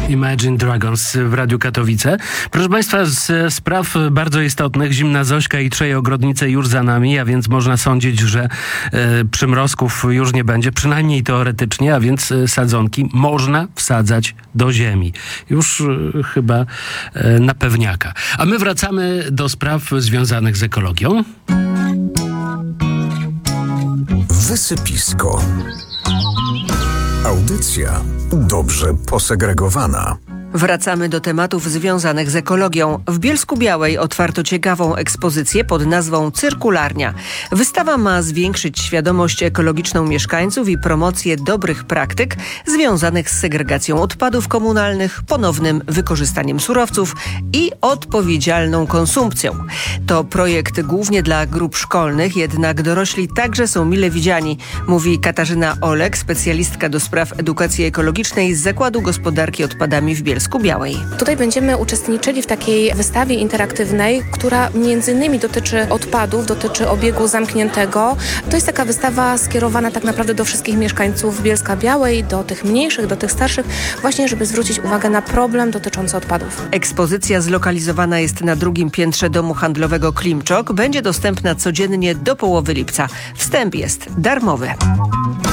Imagine Dragons w Radiu Katowice. Proszę Państwa, z spraw bardzo istotnych Zimna Zośka i Trzej Ogrodnice już za nami, a więc można sądzić, że przymrozków już nie będzie, przynajmniej teoretycznie, a więc sadzonki można wsadzać do ziemi. Już chyba na pewniaka. A my wracamy do spraw związanych z ekologią. Wysypisko. Audycja dobrze posegregowana. Wracamy do tematów związanych z ekologią. W Bielsku-Białej otwarto ciekawą ekspozycję pod nazwą Cyrkularnia. Wystawa ma zwiększyć świadomość ekologiczną mieszkańców i promocję dobrych praktyk związanych z segregacją odpadów komunalnych, ponownym wykorzystaniem surowców i odpowiedzialną konsumpcją. To projekt głównie dla grup szkolnych, jednak dorośli także są mile widziani, mówi Katarzyna Olek, specjalistka do spraw edukacji ekologicznej z Zakładu Gospodarki Odpadami w Bielsku-Białej. Tutaj będziemy uczestniczyli w takiej wystawie interaktywnej, która między innymi dotyczy odpadów, dotyczy obiegu zamkniętego. To jest taka wystawa skierowana tak naprawdę do wszystkich mieszkańców Bielska-Białej, do tych mniejszych, do tych starszych, właśnie żeby zwrócić uwagę na problem dotyczący odpadów. Ekspozycja zlokalizowana jest na drugim piętrze domu handlowego Klimczok. Będzie dostępna codziennie do połowy lipca. Wstęp jest darmowy.